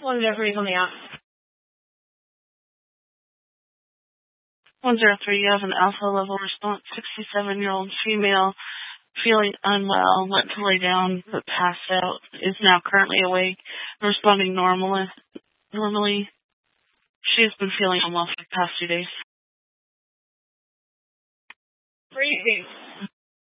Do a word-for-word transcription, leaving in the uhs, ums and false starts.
One zero three, coming out. one zero three, you have an alpha level response, sixty-seven-year-old female, feeling unwell, went to lay down but passed out, is now currently awake, responding normally. Normally, she has been feeling unwell for the past two days. Freezing.